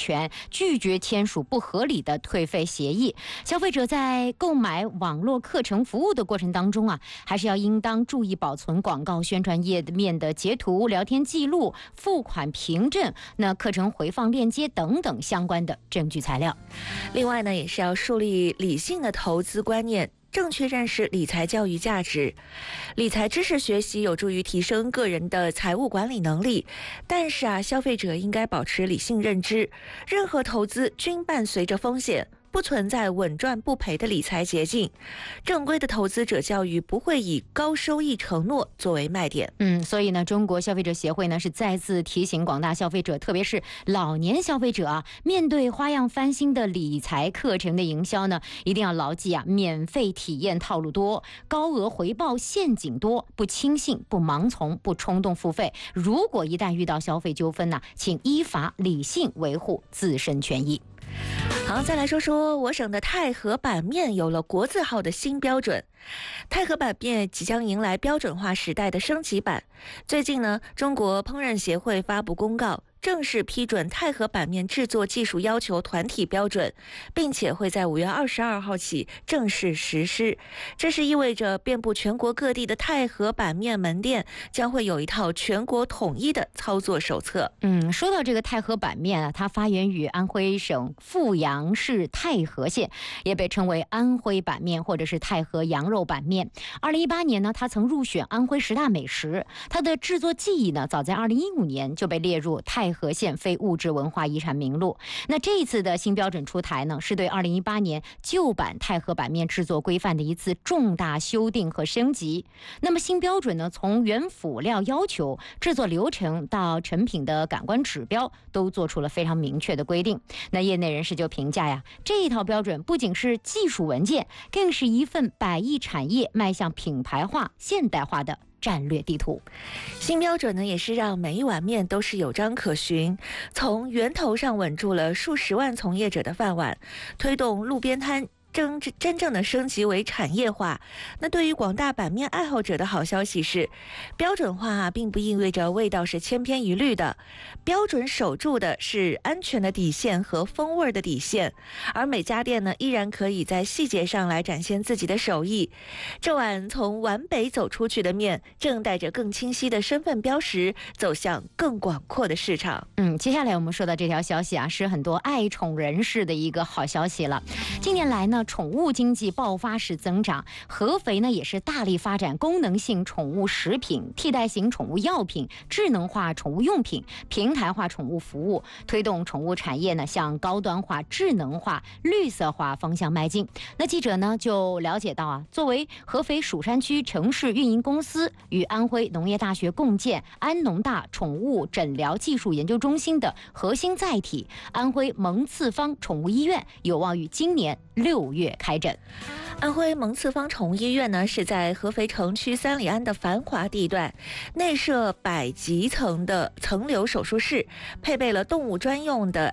权，拒绝签署不合理的退费协议。消费者在购买网络课程服务的过程当中还是要应当注意保存广告宣传页面的截图、聊天记录、付款凭证、课程回放链接等等相关的证据材料。 另外呢，也是要树立理性的投资观念，正确认识理财教育价值。理财知识学习有助于提升个人的财务管理能力，但是消费者应该保持理性认知，任何投资均伴随着风险，不存在稳赚不赔的理财捷径。正规的投资者教育不会以高收益承诺作为卖点。 所以呢，中国消费者协会呢是再次提醒广大消费者，特别是老年消费者面对花样翻新的理财课程的营销呢，一定要牢记免费体验套路多，高额回报陷阱多，不轻信，不盲从，不冲动付费。如果一旦遇到消费纠纷请依法理性维护自身权益。 好，再来说说我省的太和板面有了国字号的新标准。太和板面即将迎来标准化时代的升级版。最近呢，中国烹饪协会发布公告，正式批准太和板面制作技术要求团体标准，并且会在5月22号起正式实施。这是意味着遍布全国各地的太和板面门店将会有一套全国统一的操作手册。 说到这个太和板面它发源于安徽省阜阳市太和县，也被称为安徽板面或者是太和羊肉板面。2018年呢，它曾入选安徽10大美食。它的制作技艺呢，早在2015年就被列入太和县非物质文化遗产名录。那这一次的新标准出台呢，是对2018年旧版太和板面制作规范的一次重大修订和升级。那么新标准呢，从原辅料要求、制作流程到成品的感官指标，都做出了非常明确的规定。那业内人士就评价这一套标准不仅是技术文件，更是一份百亿产业迈向品牌化、现代化的战略地图。 新标准呢，也是让每一碗面都是有章可循，从源头上稳住了数十万从业者的饭碗，推动路边摊真正的升级为产业化。那对于广大板面爱好者的好消息是，标准化并不意味着味道是千篇一律的，标准守住的是安全的底线和风味的底线，而每家店呢，依然可以在细节上来展现自己的手艺。这碗从皖北走出去的面，正带着更清晰的身份标识，走向更广阔的市场。 接下来我们说到这条消息是很多爱宠人士的一个好消息了。近年来呢，宠物经济爆发式增长，合肥呢也是大力发展功能性宠物食品、替代型宠物药品、智能化宠物用品、平台化宠物服务，推动宠物产业呢向高端化、智能化、绿色化方向迈进。那记者呢就了解到作为合肥蜀山区城市运营公司与安徽农业大学共建安农大宠物诊疗技术研究中心的核心载体安徽蒙次方宠物医院，有望于今年6月开诊。 安徽蒙次方宠物医院呢，是在合肥城区三里庵的繁华地段，内设100级层的层流手术室，配备了动物专用的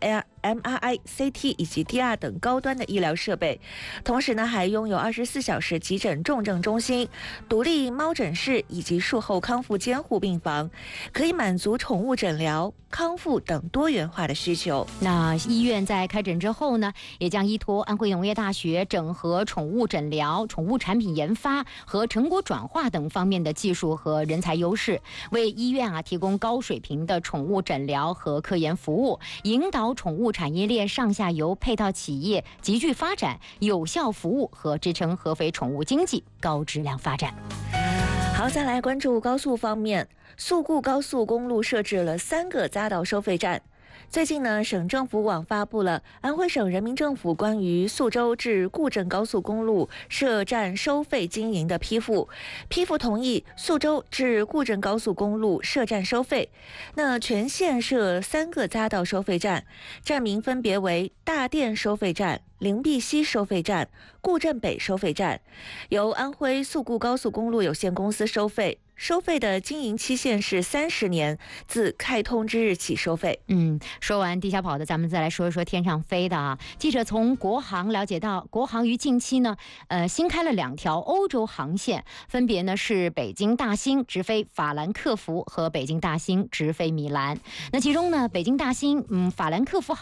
MRI、CT 以及 DR 等高端的医疗设备。同时呢，还拥有24小时急诊重症中心、独立猫诊室以及术后康复监护病房，可以满足宠物诊疗、康复等多元化的需求。 那医院在开诊之后呢，也将依托安徽农业大学整合宠物诊疗、宠物产品研发和成果转化等方面的技术和人才优势，为医院提供高水平的宠物诊疗和科研服务，引导宠物产业链上下游配套企业集聚发展，有效服务和支撑合肥宠物经济高质量发展。 好，再来关注高速方面，速固高速公路设置了3个匝道收费站。最近呢，省政府网发布了安徽省人民政府关于宿州至固镇高速公路设站收费经营的批复，同意宿州至固镇高速公路设站收费。那全线设3个匝道收费站，站名分别为大甸收费站、灵璧西收费站、固镇北收费站，由安徽速固高速公路有限公司收费。收费的经营期限是30年，自开通之日起收费。 说完地下跑的，咱们再来说一说天上飞的记者从国航了解到，国航于近期呢，新开了2条欧洲航线，分别呢是北京大兴直飞法兰克福和北京大兴直飞米兰。那其中呢，北京大兴法兰克福